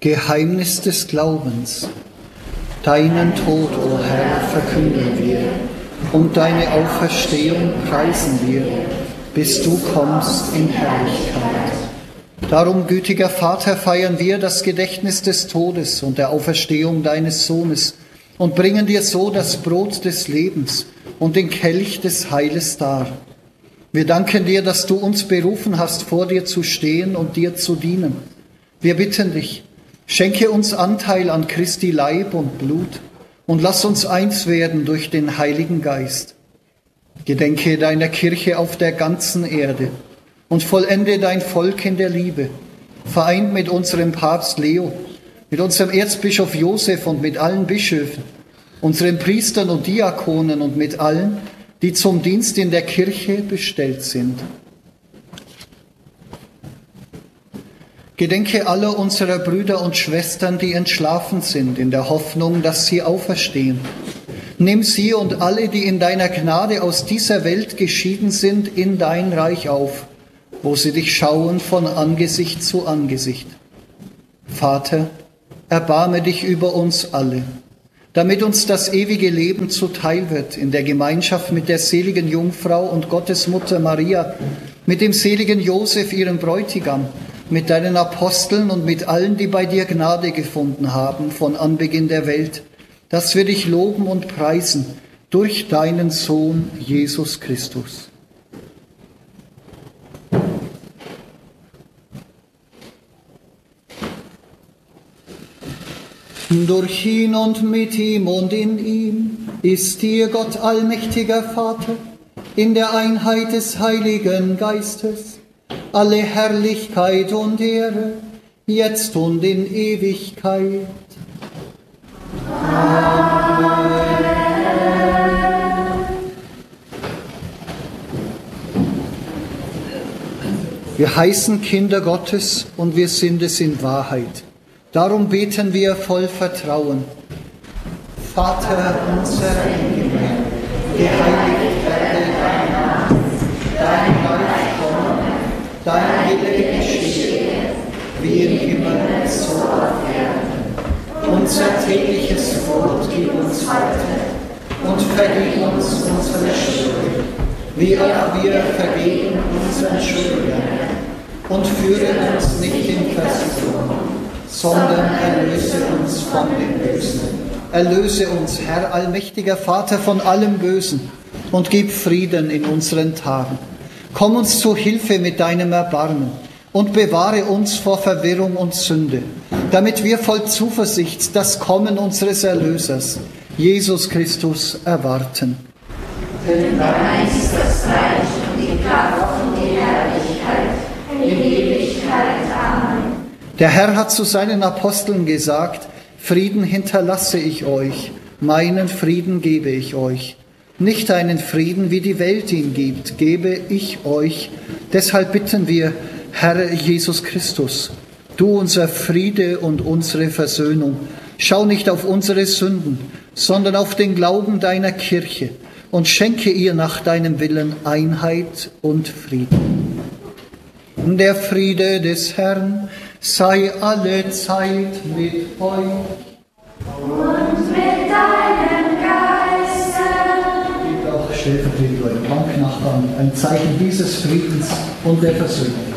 Geheimnis des Glaubens. Deinen Tod, o Herr, verkünden wir, und deine Auferstehung preisen wir, bis du kommst in Herrlichkeit. Darum, gütiger Vater, feiern wir das Gedächtnis des Todes und der Auferstehung deines Sohnes und bringen dir so das Brot des Lebens und den Kelch des Heiles dar. Wir danken dir, dass du uns berufen hast, vor dir zu stehen und dir zu dienen. Wir bitten dich, schenke uns Anteil an Christi Leib und Blut und lass uns eins werden durch den Heiligen Geist. Gedenke deiner Kirche auf der ganzen Erde und vollende dein Volk in der Liebe, vereint mit unserem Papst Leo, mit unserem Erzbischof Josef und mit allen Bischöfen, unseren Priestern und Diakonen und mit allen, die zum Dienst in der Kirche bestellt sind. Gedenke aller unserer Brüder und Schwestern, die entschlafen sind, in der Hoffnung, dass sie auferstehen. Nimm sie und alle, die in deiner Gnade aus dieser Welt geschieden sind, in dein Reich auf, wo sie dich schauen von Angesicht zu Angesicht. Vater, erbarme dich über uns alle, damit uns das ewige Leben zuteil wird in der Gemeinschaft mit der seligen Jungfrau und Gottesmutter Maria, mit dem seligen Josef, ihrem Bräutigam, mit deinen Aposteln und mit allen, die bei dir Gnade gefunden haben von Anbeginn der Welt, dass wir dich loben und preisen durch deinen Sohn Jesus Christus. Durch ihn und mit ihm und in ihm ist dir Gott allmächtiger Vater, in der Einheit des Heiligen Geistes, alle Herrlichkeit und Ehre, jetzt und in Ewigkeit. Amen. Wir heißen Kinder Gottes und wir sind es in Wahrheit. Darum beten wir voll Vertrauen. Vater unser im Himmel, geheiligt werde dein Name, dein Reich komme, dein Wille geschehe, wie im Himmel so auf Erden. Unser tägliches Brot gib uns heute und vergib uns unsere Schuld, wie auch wir vergeben unseren Schuldigern. Und führe uns nicht in Versuchung, sondern erlöse uns von dem Bösen. Erlöse uns, Herr allmächtiger Vater, von allem Bösen und gib Frieden in unseren Tagen. Komm uns zu Hilfe mit deinem Erbarmen und bewahre uns vor Verwirrung und Sünde, damit wir voll Zuversicht das Kommen unseres Erlösers, Jesus Christus, erwarten. Denn dein ist das Reich und die Kraft und die Herrlichkeit in Ewigkeit. Amen. Der Herr hat zu seinen Aposteln gesagt: Frieden hinterlasse ich euch, meinen Frieden gebe ich euch. Nicht einen Frieden, wie die Welt ihn gibt, gebe ich euch. Deshalb bitten wir, Herr Jesus Christus, du unser Friede und unsere Versöhnung, schau nicht auf unsere Sünden, sondern auf den Glauben deiner Kirche und schenke ihr nach deinem Willen Einheit und Frieden. Der Friede des Herrn sei alle Zeit mit euch. Und mit deinem Geiste. Gebt auch stellvertretend euren Banknachbarn ein Zeichen dieses Friedens und der Versöhnung.